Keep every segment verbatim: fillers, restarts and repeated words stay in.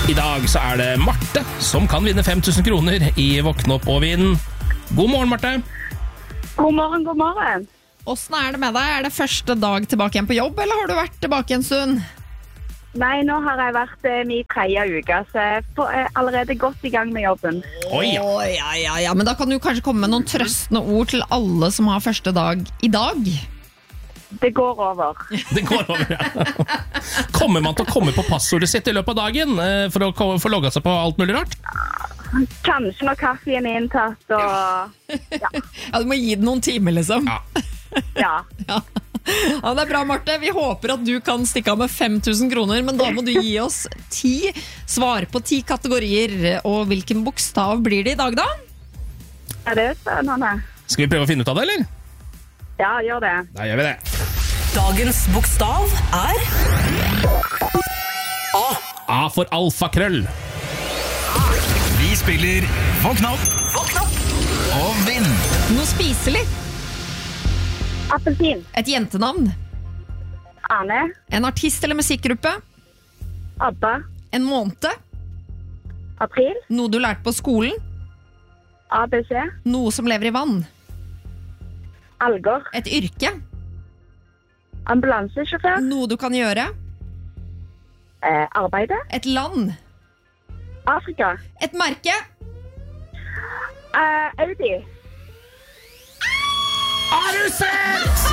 I dag så er det Marte som kan vinne fem tusen kroner i Våkne opp og vinn. God morgen, Marte. God morgen, god morgen. Hvordan er det med deg? Er det første dag tilbake igjen på jobb, eller har du vært tilbake en stund? Nei, nå har jeg vært eh, min tredje uke, så jeg er allerede godt i gang med jobben. Oi, ja. Å, ja, ja, ja. Men da kan du kanskje komme med noen trøstende ord til alle som har første dag i dag. Det går over. Det går over, ja. Kommer man til å komme på passordet sitt i løpet av dagen eh, for å ko- få logget seg på alt mulig rart? Kanskje når kaffen er inntatt, og Ja, du må gi det noen timer, liksom. Ja. ja. Ja. Ja, det er bra, Marte. Vi håper at du kan stikke av med fem tusen kroner, men da må du gi oss ti svar på ti kategorier. Og hvilken bokstav blir det i dag, da? Er det spennende? Skal vi prøve å finne ut av det, eller? Ja, gjør det. Da gjør vi det. Dagens bokstav er A. A for alfakrøll. Vi spiller Våkn opp, Våkn opp. og vinn. Noe spiselig. Appelsin. Et jentenavn. Ane. En artist eller musikkgruppe. Abba. En måned. April. Noe du lærte på skolen. A B C. Noe som lever i vann. Alger. Et yrke. Ambulansesjåfør. Noe du kan gjøre. Eh, arbeide. Et land. Afrika. Et merke. Eh, Audi. Har du sett?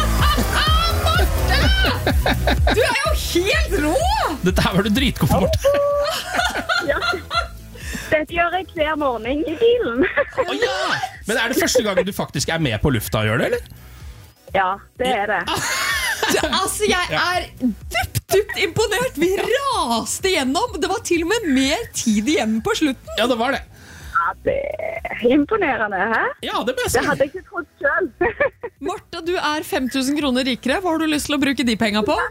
Du er jo helt rå! Dette her var du dritgod på, Marte. Ja. Dette gjør jeg hver morgen i bilen. Å ja! Men er det første gang du faktisk er med på lufta og gjør det, eller? Ja, det er det. Du, altså, jeg er dypt, dypt imponert. Vi raste gjennom. Det var til og med mer tid igjen på slutten. Ja, det var det. Ja, det er imponerende, hæ? Ja, det ble Det sånn. hadde jeg ikke trodd selv. Martha, du er fem tusen kroner rikere. Hva har du lyst til å bruke de penga på?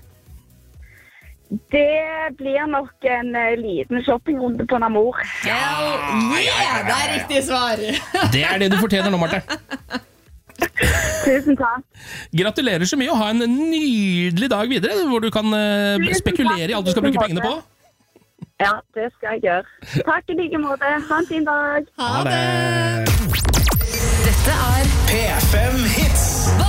Det blir nok en eh, liten shoppingrunde på Namor. Ja, yeah, det er riktig svar. Det er det du fortjener nå, Marte. Tusen takk. Gratulerer så mye, og ha en nydelig dag videre, hvor du kan eh, Tusen spekulere i alt du skal bruke takk. pengene på. Ja, det skal jeg gjøre. Takk i like måte. Ha en fin dag. Ha det. Dette er P fem Hits.